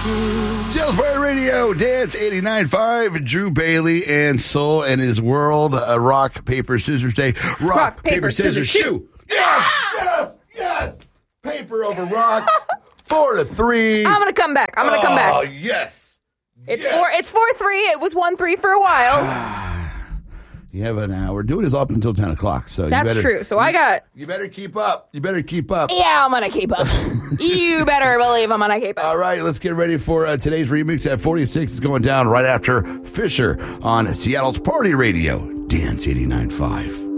Jailsbury Radio, Dance 89.5, Drew Bailey and Soul and his world. Rock, paper, scissors day. Rock, paper, scissors, shoot. Yes. Paper over rock. 4-3. I'm going to come back. Oh, yes. It's 4-3. It was 1-3 for a while. You have an hour. Do it is up until 10 o'clock. So That's true. So You better keep up. Yeah, I'm going to keep up. You better believe I'm going to keep up. All right, let's get ready for today's remix at 46. It's going down right after Fisher on Seattle's Party Radio, Dance 89.5.